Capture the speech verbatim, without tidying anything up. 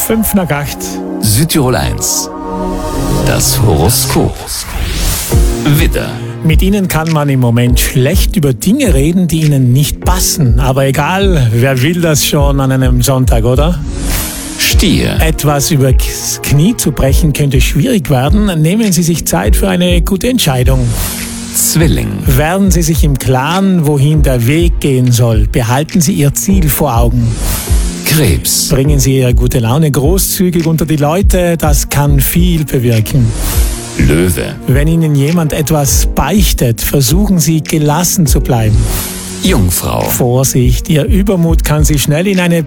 fünf nach acht. Südtirol eins. Das Horoskop. Widder. Mit Ihnen kann man im Moment schlecht über Dinge reden, die Ihnen nicht passen. Aber egal, wer will das schon an einem Sonntag, oder? Stier. Etwas übers Knie zu brechen könnte schwierig werden. Nehmen Sie sich Zeit für eine gute Entscheidung. Zwilling. Werden Sie sich im Klaren, wohin der Weg gehen soll. Behalten Sie Ihr Ziel vor Augen. Krebs. Bringen Sie Ihre gute Laune großzügig unter die Leute. Das kann viel bewirken. Löwe. Wenn Ihnen jemand etwas beichtet, versuchen Sie gelassen zu bleiben. Jungfrau. Vorsicht, Ihr Übermut kann Sie schnell in eine